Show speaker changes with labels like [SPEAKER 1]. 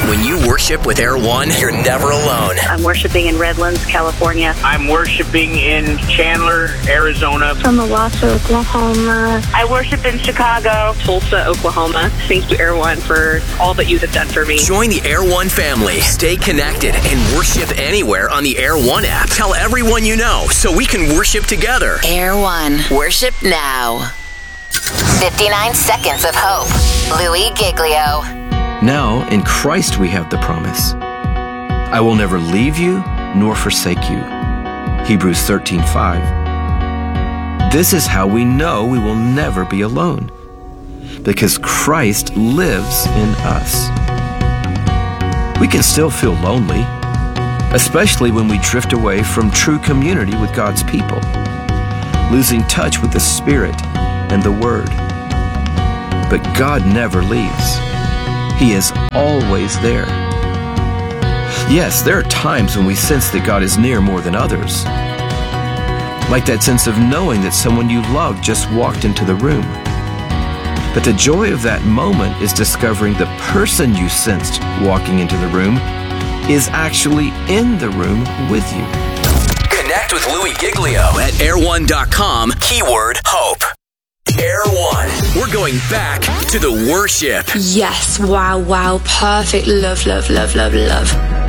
[SPEAKER 1] When you worship with Air One, you're never alone.
[SPEAKER 2] I'm worshiping in Redlands, California.
[SPEAKER 3] I'm worshiping in Chandler, Arizona.
[SPEAKER 4] From Owasso, Oklahoma.
[SPEAKER 2] I worship in Chicago, Tulsa, Oklahoma. Thanks to Air One for all that you have done for me.
[SPEAKER 1] Join the Air One family. Stay connected and worship anywhere on the Air One app. Tell everyone you know so we can worship together.
[SPEAKER 5] Air One. Worship now. 59 Seconds of Hope. Louis Giglio.
[SPEAKER 6] Now, in Christ we have the promise. I will never leave you nor forsake you. Hebrews 13:5. This is how we know we will never be alone, because Christ lives in us. We can still feel lonely, especially when we drift away from true community with God's people, losing touch with the Spirit and the Word. But God never leaves. He is always there. Yes, there are times when we sense that God is near more than others, like that sense of knowing that someone you love just walked into the room. But the joy of that moment is discovering the person you sensed walking into the room is actually in the room with you.
[SPEAKER 1] Connect with Louis Giglio at air1.com, keyword hope. Air One. We're going back to the worship.
[SPEAKER 4] Yes, wow, perfect. Love.